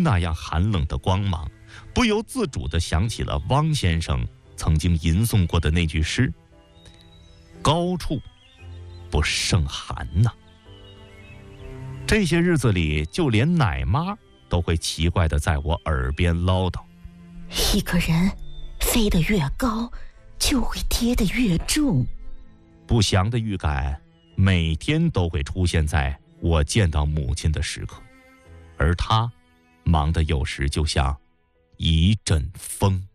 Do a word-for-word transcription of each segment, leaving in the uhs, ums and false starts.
那样寒冷的光芒，不由自主地想起了汪先生曾经吟诵过的那句诗：高处不胜寒呐。这些日子里，就连奶妈都会奇怪地在我耳边唠叨： 一个人飞得越高，就会跌得越重。 不祥的预感每天都会出现在我见到母亲的时刻，而她忙得有时就像一阵风。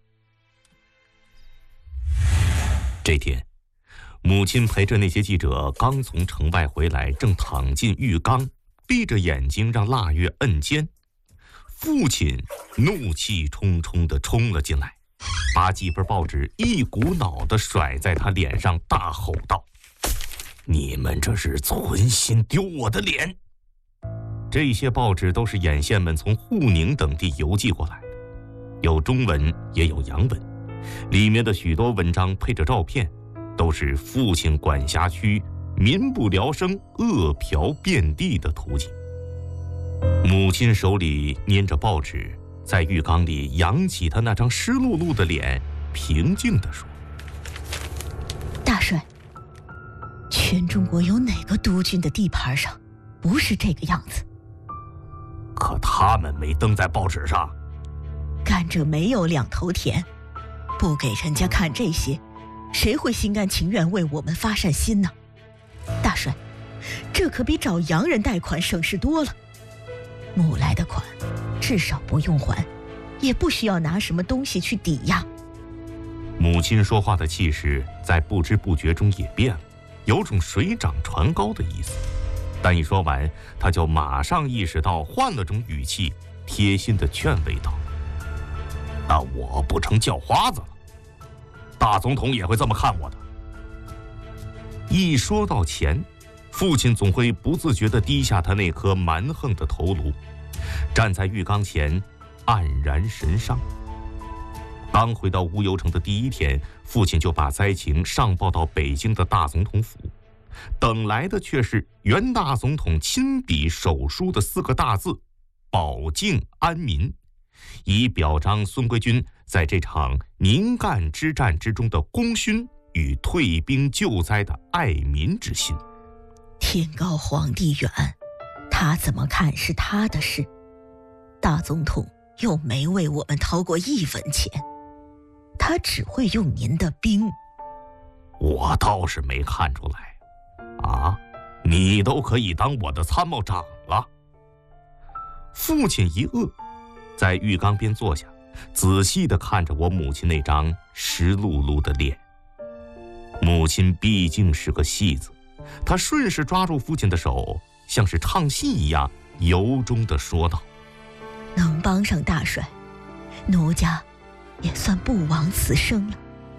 这天，母亲陪着那些记者刚从城外回来，正躺进浴缸，闭着眼睛让腊月摁肩。父亲怒气冲冲地冲了进来，把几份报纸一股脑地甩在他脸上，大吼道：你们这是存心丢我的脸！这些报纸都是眼线们从沪宁等地邮寄过来的，有中文也有洋文，里面的许多文章配着照片，都是父亲管辖区民不聊生、恶嫖遍地的图景。母亲手里捏着报纸，在浴缸里扬起她那张湿漉漉的脸，平静地说： 大帅，全中国有哪个督军的地盘上不是这个样子？ 可他们没登在报纸上。 甘蔗没有两头甜，不给人家看这些，谁会心甘情愿为我们发善心呢？大帅，这可比找洋人贷款省事多了。募来的款至少不用还，也不需要拿什么东西去抵押。 母亲说话的气势在不知不觉中也变了，有种水涨船高的意思。但一说完，他就马上意识到换了种语气，贴心地劝慰道：那我不成叫花子了，大总统也会这么看我的。一说到钱，父亲总会不自觉地低下他那颗蛮横的头颅，站在浴缸前黯然神伤。刚回到乌尤城的第一天，父亲就把灾情上报到北京的大总统府，等来的却是袁大总统亲笔手书的四个大字：保境安民，以表彰孙规军在这场宁赣之战之中的功勋与退兵救灾的爱民之心。 天高皇帝远，他怎么看是他的事，大总统又没为我们掏过一分钱，他只会用您的兵。 我倒是没看出来啊，你都可以当我的参谋长了。父亲一愕，在浴缸边坐下，仔细地看着我母亲那张湿漉漉的脸。母亲毕竟是个戏子，她顺势抓住父亲的手，像是唱戏一样由衷地说道： 能帮上大帅，奴家也算不枉此生了。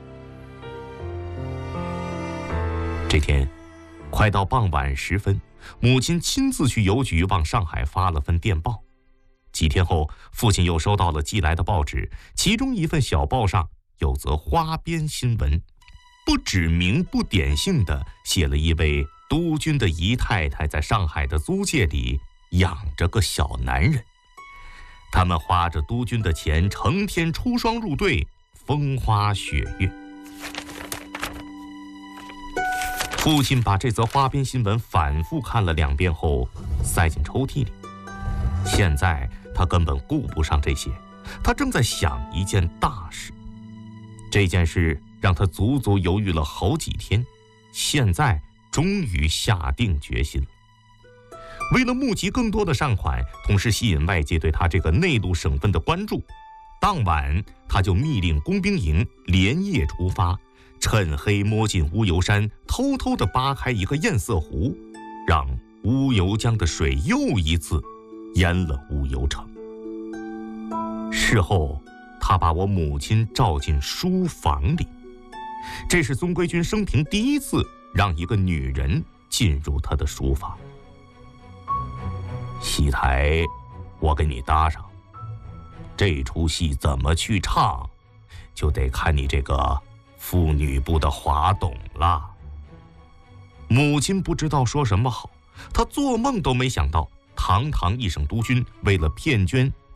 这天快到傍晚时分，母亲亲自去邮局往上海发了份电报。几天后，父亲又收到了寄来的报纸，其中一份小报上有则花边新闻，不指名不点姓的写了一位督军的姨太太在上海的租界里养着个小男人，他们花着督军的钱，成天出双入对，风花雪月。父亲把这则花边新闻反复看了两遍后，塞进抽屉里。现在他根本顾不上这些，他正在想一件大事。这件事让他足足犹豫了好几天，现在终于下定决心了。为了募集更多的善款，同时吸引外界对他这个内陆省份的关注，当晚他就密令工兵营连夜出发，趁黑摸进乌尤山，偷偷地扒开一个堰塞湖，让乌尤江的水又一次淹了乌尤城。事后他把我母亲召进书房里，这是孙规军生平第一次让一个女人进入他的书房。戏台我给你搭上，这出戏怎么去唱，就得看你这个妇女部的华董了。母亲不知道说什么好，她做梦都没想到，堂堂一省督军为了骗捐